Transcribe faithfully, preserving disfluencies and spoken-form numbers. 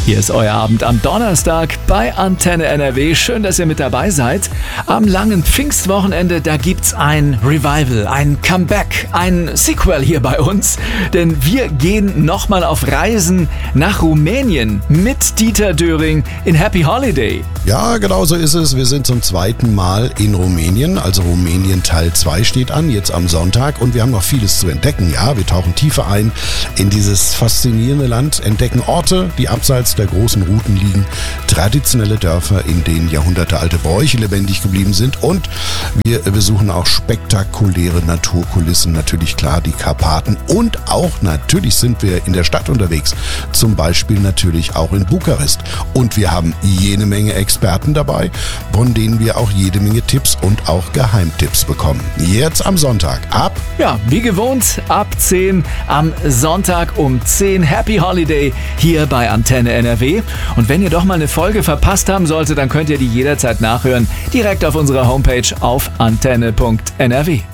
Hier ist euer Abend am Donnerstag bei Antenne N R W. Schön, dass ihr mit dabei seid. Am langen Pfingstwochenende, da gibt's ein Revival, ein Comeback, ein Sequel hier bei uns. Denn wir gehen nochmal auf Reisen nach Rumänien mit Dieter Döring in Happy Holiday. Ja, genau so ist es. Wir sind zum zweiten Mal in Rumänien. Also Rumänien Teil zwei steht an, jetzt am Sonntag. Und wir haben noch vieles zu entdecken. Ja, wir tauchen tiefer ein in dieses faszinierende Land, entdecken Orte, die abseits der großen Routen liegen, traditionelle Dörfer, in denen jahrhundertealte Bräuche lebendig geblieben sind. Und wir besuchen auch spektakuläre Naturkulissen, natürlich klar die Karpaten. Und auch natürlich sind wir in der Stadt unterwegs, zum Beispiel natürlich auch in Bukarest. Und wir haben jede Menge Experten dabei, von denen wir auch jede Menge Tipps und auch Geheimtipps bekommen. Jetzt am Sonntag ab... Ja, wie gewohnt, ab zehn am Sonntag um zehn Happy Holiday hier bei Antenne N R W. Und wenn ihr doch mal eine Folge verpasst haben solltet, dann könnt ihr die jederzeit nachhören, direkt auf unserer Homepage auf antenne punkt n r w.